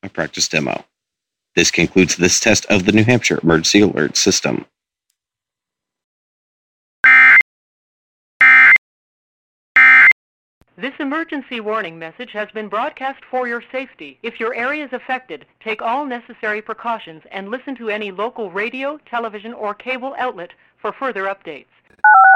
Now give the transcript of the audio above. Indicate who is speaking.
Speaker 1: A practice demo. This concludes this test of the New Hampshire Emergency Alert System.
Speaker 2: This emergency warning message has been broadcast for your safety. If your area is affected, take all necessary precautions and listen to any local radio, television, or cable outlet for further updates.